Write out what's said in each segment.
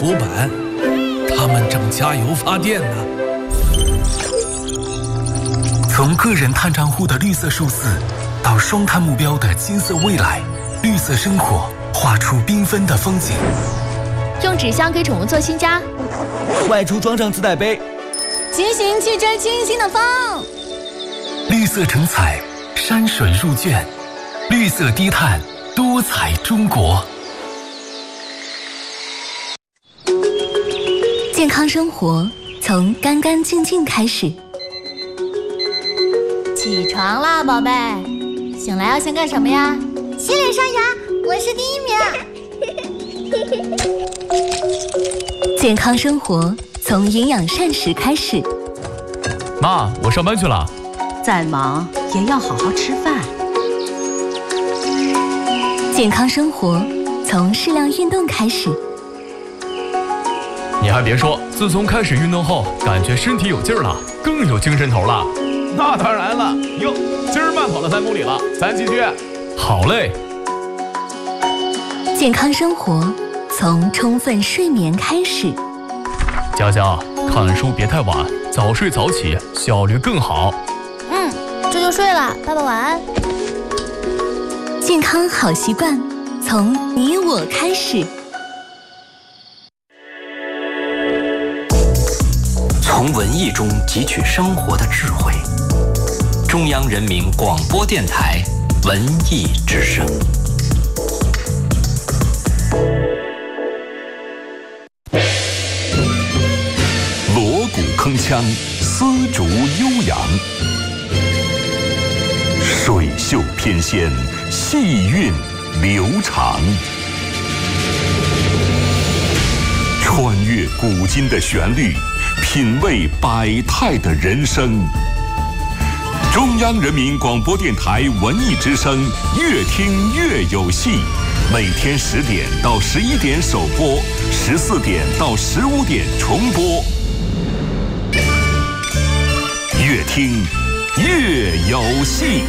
浮板，他们正加油发电呢。 从个人碳账户的绿色数字，到双碳目标的金色未来，绿色生活画出缤纷的风景。 用纸箱给宠物做新家， 外出装上自带杯， 骑行去追清新的风。 绿色成彩，山水入卷，绿色低碳，多彩中国。 健康生活从干干净净开始。 起床啦，宝贝！醒来要先干什么呀？ 洗脸刷牙，我是第1名。 健康生活从营养膳食开始。 妈，我上班去了。 再忙也要好好吃饭。 健康生活从适量运动开始。 你还别说，自从开始运动后，感觉身体有劲儿了，更有精神头了。 那当然了，哟，今儿慢跑了3公里了，咱继续。 好嘞。 健康生活从充分睡眠开始。 佳佳，看书别太晚，早睡早起，效率更好。 这就睡了，爸爸晚安。 健康好习惯从你我开始。 从文艺中汲取生活的智慧。中央人民广播电台文艺之声。 锣鼓铿锵，丝竹悠扬，水袖翩跹，细韵流长。穿越古今的旋律，品味百态的人生。中央人民广播电台文艺之声，越听越有戏。每天10点到11点首播，14点到15点重播。越听越有戏。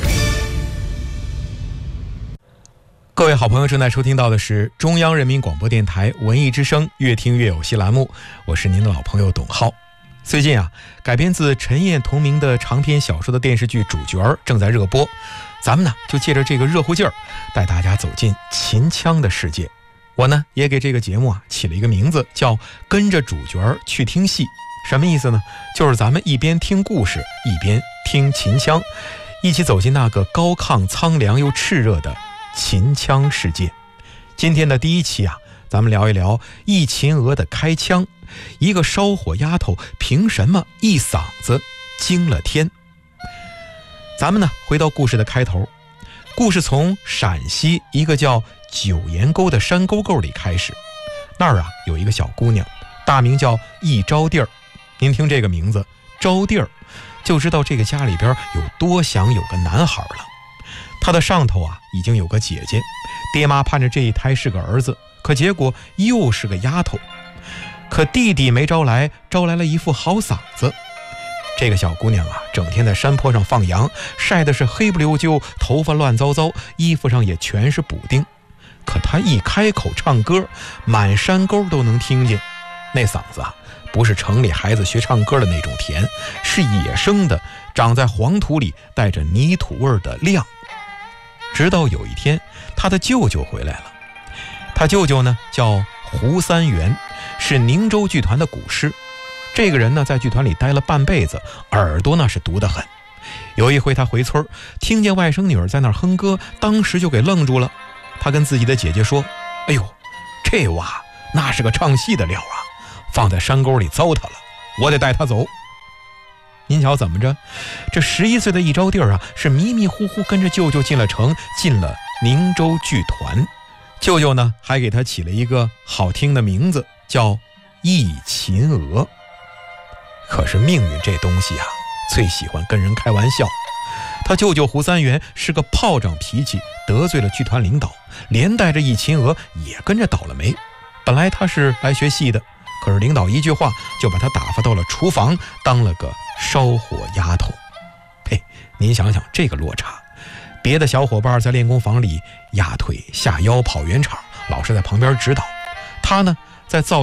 各位好朋友，正在收听到的是中央人民广播电台文艺之声越听越有戏栏目，我是您的老朋友董浩。最近改编自陈燕同名的长篇小说的电视剧主角正在热播，咱们呢就借着这个热乎劲儿，带大家走进秦腔的世界。我呢也给这个节目起了一个名字，叫跟着主角去听戏。什么意思呢？就是咱们一边听故事，一边听秦腔，一起走进那个高亢苍凉又炽热的秦腔世界。今天的第1期咱们聊一聊一秦娥的开腔，一个烧火丫头凭什么一嗓子惊了天。咱们呢回到故事的开头，故事从陕西一个叫九岩沟的山沟沟里开始。那儿有一个小姑娘，大名叫一招娣儿。您听这个名字招娣儿，就知道这个家里边有多想有个男孩了。她的上头已经有个姐姐，爹妈盼着这一胎是个儿子，可结果又是个丫头。可弟弟没招来，招来了一副好嗓子。这个小姑娘整天在山坡上放羊，晒的是黑不溜秋，头发乱糟糟，衣服上也全是补丁。可她一开口唱歌，满山沟都能听见。那嗓子不是城里孩子学唱歌的那种甜，是野生的，长在黄土里带着泥土味的亮。直到有一天，他的舅舅回来了。他舅舅呢叫胡三元，是宁州剧团的鼓师。这个人呢在剧团里待了半辈子，耳朵那是毒得很。有一回他回村，听见外甥女儿在那儿哼歌，当时就给愣住了。他跟自己的姐姐说：哎呦，这娃那是个唱戏的料放在山沟里糟蹋了，我得带他走。您瞧怎么着，这11岁的一招娣儿是迷迷糊糊跟着舅舅进了城，进了宁州剧团。舅舅呢还给他起了一个好听的名字，叫一秦娥。可是命运这东西最喜欢跟人开玩笑。他舅舅胡三元是个炮仗脾气，得罪了剧团领导，连带着一秦娥也跟着倒了霉。本来他是来学戏的，可是领导一句话就把他打发到了厨房，当了个烧火丫头。嘿，您想想这个落差。别的小伙伴在练功房里压腿下腰跑圆场，老师在旁边指导，他呢在造